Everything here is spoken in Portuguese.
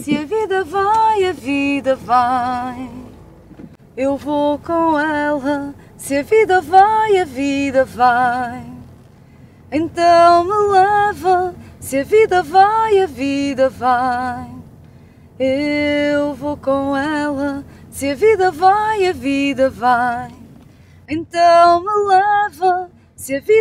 Se a vida vai, a vida vai. Eu vou com ela. Se a vida vai, a vida vai. Então me leva. Se a vida vai, a vida vai. Eu vou com ela. Se a vida vai, a vida vai. Então me leva. Se a vida